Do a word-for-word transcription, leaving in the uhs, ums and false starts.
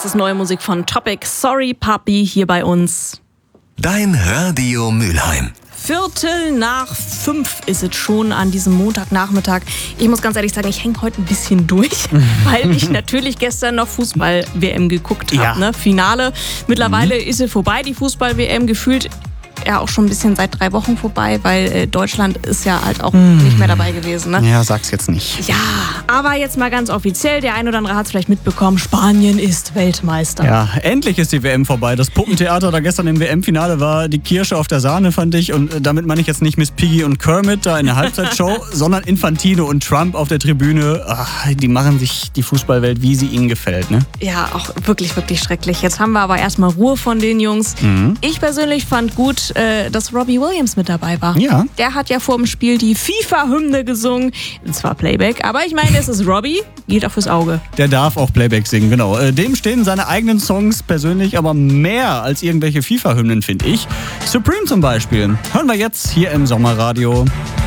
Jetzt ist neue Musik von Topic. Sorry Papi hier bei uns. Dein Radio Mülheim. Viertel nach fünf ist es schon an diesem Montagnachmittag. Ich muss ganz ehrlich sagen, ich hänge heute ein bisschen durch, weil ich natürlich gestern noch Fußball-W M geguckt habe. Ja. Ne? Finale. Mittlerweile mhm. ist sie vorbei, die Fußball-W M, gefühlt ja auch schon ein bisschen seit drei Wochen vorbei, weil äh, Deutschland ist ja halt auch mm. nicht mehr dabei gewesen. Ne? Ja, sag's jetzt nicht. Ja, aber jetzt mal ganz offiziell, der ein oder andere hat es vielleicht mitbekommen, Spanien ist Weltmeister. Ja, endlich ist die W M vorbei. Das Puppentheater da gestern im W M-Finale war die Kirsche auf der Sahne, fand ich. Und damit meine ich jetzt nicht Miss Piggy und Kermit da in der Halbzeitshow, sondern Infantino und Trump auf der Tribüne. Ach, die machen sich die Fußballwelt, wie sie ihnen gefällt, ne? Ja, auch wirklich, wirklich schrecklich. Jetzt haben wir aber erstmal Ruhe von den Jungs. Mhm. Ich persönlich fand gut, dass Robbie Williams mit dabei war. Ja. Der hat ja vor dem Spiel die FIFA-Hymne gesungen. Zwar Playback, aber ich meine, es ist Robbie, geht auch fürs Auge. Der darf auch Playback singen, genau. Dem stehen seine eigenen Songs persönlich aber mehr als irgendwelche FIFA-Hymnen, finde ich. Supreme zum Beispiel. Hören wir jetzt hier im Sommerradio.